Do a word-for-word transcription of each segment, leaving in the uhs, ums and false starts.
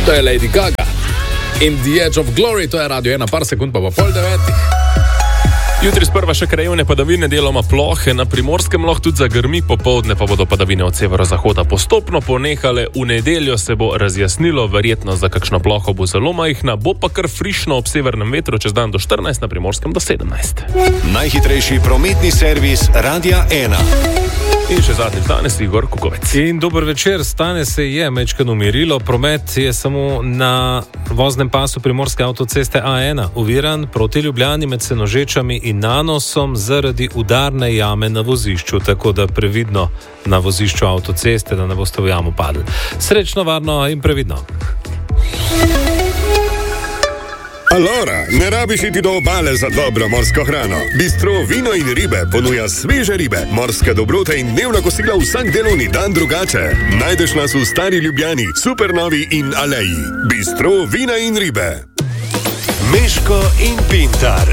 To je Lady Gaga in The Edge of Glory, to je Radio ena, par sekund pa pa pol devetih. Jutri sprva še krajevne padavine, deloma plohe, na Primorskem lahko tudi zagrmi, popoldne pa bodo padavine od severozahoda postopno ponehale, v nedeljo se bo razjasnilo, verjetno za kakšno ploho bo zelo majhna, bo pa kar frišno ob severnem vetru čez dan do štirinajst, na Primorskem do sedemnajst. Najhitrejši prometni servis Radia ena. In še zadnji danes Igor Kukovec. In dober večer, stane se je mečkano umirilo, promet je samo na voznem pasu Primorske avtoceste A ena oviran proti Ljubljani med Senožečami in Nanosom zaradi udarne jame na vozišču, tako da previdno na vozišču avtoceste, da ne boste v jamo padli. Srečno, varno in previdno. Alora, ne rabiš iti do obale za dobro morsko hrano. Bistro Vino in ribe ponuja sveže ribe, morske dobrote in dnevna kosila vsak delovni dan drugače. Najdeš nas v Stari Ljubljani, Supernovi in Aleji. Bistro Vina in ribe. Meško in Pintar.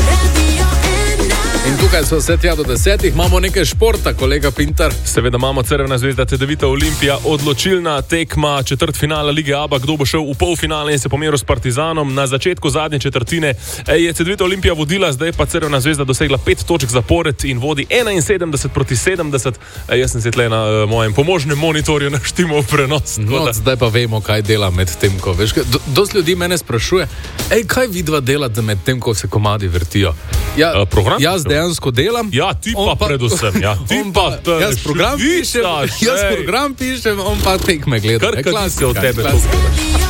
In tukaj so vse tja do desetih, imamo nekaj športa, kolega Pintar. Seveda imamo Crvena zvezda C D V Olimpija, odločilna tekma četrtfinala Lige A B A, kdo bo šel v polfinale in se pomeril s Partizanom. Na začetku zadnje četrtine je C D V Olimpija vodila, zdaj pa Crvena zvezda dosegla pet točk zapored in vodi enainsedemdeset proti sedemdeset. Jaz sem se tle na mojem pomožnem monitorju naštimal prenos. No, da... zdaj pa vemo, kaj dela med tem, ko veš. Do, dosti ljudi mene sprašuje, ej, kaj vidva delati med tem, ko se komadi vrtijo? Ja, uh, program? Jaz dejansko delam. Ja, ti pa, pa predvsem. Ja, ti pa, pa jaz program pišem, jaz program pišem, on pa tekme gleda. Kar kaj se od tebe.